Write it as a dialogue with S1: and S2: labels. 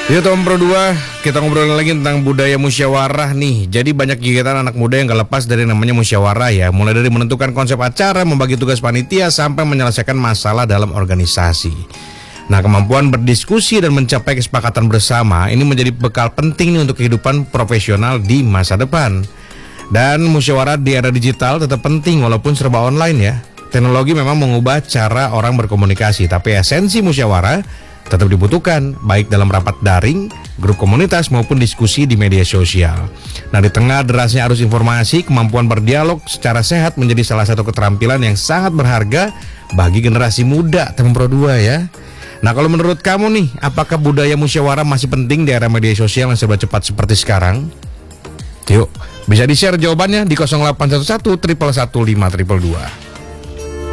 S1: Yuk Tom Pro 2, kita ngobrol lagi tentang budaya musyawarah nih. Jadi banyak kegiatan anak muda yang gak lepas dari namanya musyawarah ya. Mulai dari menentukan konsep acara, membagi tugas panitia, sampai menyelesaikan masalah dalam organisasi. Nah, kemampuan berdiskusi dan mencapai kesepakatan bersama ini menjadi bekal penting nih untuk kehidupan profesional di masa depan. Dan musyawarah di era digital tetap penting walaupun serba online ya. Teknologi memang mengubah cara orang berkomunikasi, tapi esensi musyawarah tetap dibutuhkan, baik dalam rapat daring, grup komunitas maupun diskusi di media sosial. Nah, di tengah derasnya arus informasi, kemampuan berdialog secara sehat menjadi salah satu keterampilan yang sangat berharga bagi generasi muda Tom Pro 2 ya. Nah, kalau menurut kamu nih, apakah budaya musyawarah masih penting di era media sosial yang serba cepat seperti sekarang? Yuk, bisa di-share jawabannya di 0811 111 522.